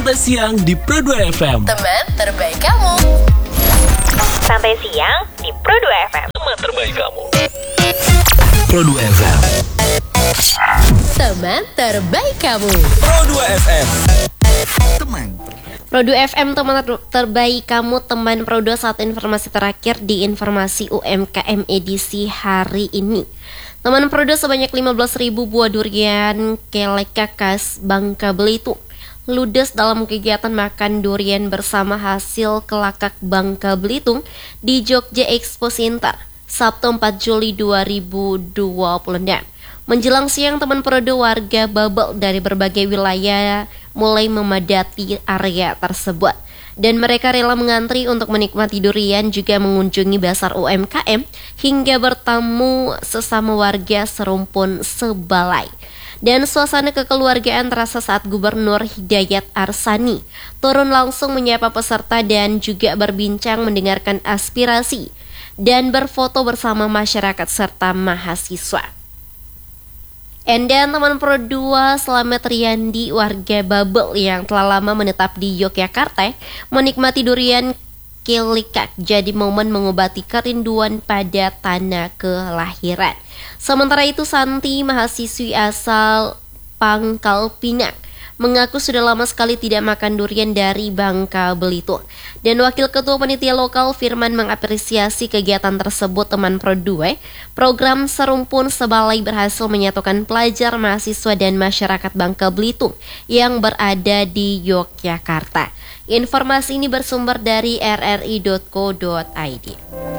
Santai Siang di Pro 2 FM. Teman terbaik kamu. Santai Siang di Pro 2 FM. Teman terbaik kamu. Pro 2 FM. Teman terbaik kamu. Pro 2 FM. Teman Pro 2 FM, teman terbaik kamu. Teman Pro 2, saat informasi terakhir di informasi UMKM edisi hari ini. Teman Pro 2, sebanyak 15.000 buah durian keleka khas Bangka Belitung ludes dalam kegiatan makan durian bersama hasil kelakak Bangka Belitung di Jogja Expo Center, Sabtu 4 Juli 2026. Menjelang siang, teman Pro 2, warga Babel dari berbagai wilayah mulai memadati area tersebut. Dan mereka rela mengantri untuk menikmati durian, juga mengunjungi pasar UMKM, hingga bertemu sesama warga serumpun sebalai. Dan suasana kekeluargaan terasa saat Gubernur Hidayat Arsani turun langsung menyapa peserta dan juga berbincang, mendengarkan aspirasi, dan berfoto bersama masyarakat serta mahasiswa. Dan teman Pro 2, Slamet Riyandi, warga Babel yang telah lama menetap di Yogyakarta, menikmati durian kelikak jadi momen mengobati kerinduan pada tanah kelahiran. Sementara itu, Santi, mahasiswi asal Pangkal Pinang, mengaku sudah lama sekali tidak makan durian dari Bangka Belitung. Dan Wakil Ketua Panitia Lokal Firman mengapresiasi kegiatan tersebut. Teman Pro 2, program Serumpun Sebalai berhasil menyatukan pelajar, mahasiswa, dan masyarakat Bangka Belitung yang berada di Yogyakarta. Informasi ini bersumber dari rri.co.id.